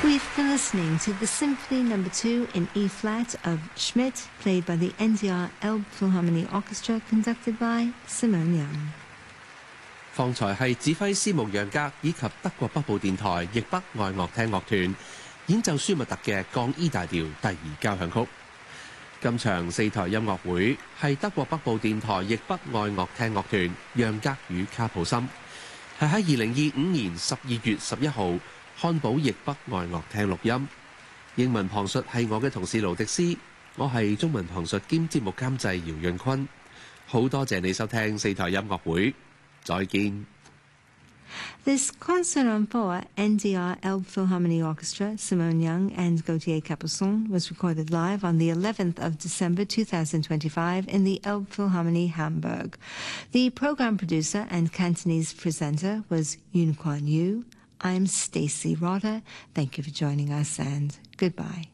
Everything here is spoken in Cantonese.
We've been listening to the Symphony No. 2 in E-flat of Schmidt, played by the NDR Elbphilharmonie Orchestra, conducted by Simone Young. 方才係指揮斯穆楊格以及德國北部電台譯北愛樂廳樂團演奏舒密特嘅降 E 大調第2交響曲。今場4台音樂會係德國北部電台譯北愛樂廳樂團楊格與卡普森，係喺2025年12月11號漢堡譯北愛樂廳錄音。英文旁述係我嘅同事盧迪斯，我係中文旁述兼節目監製姚潤坤。好多謝你收聽4台音樂會。再見。 This concert on four NDR Elbphilharmonie Orchestra, Simone Young and Gauthier Capuçon was recorded live on the 11th of December 2025 in the Elbphilharmonie Hamburg. The program producer and Cantonese presenter was Yun Kuan Yu. I'm Stacey Rotter. Thank you for joining us and goodbye.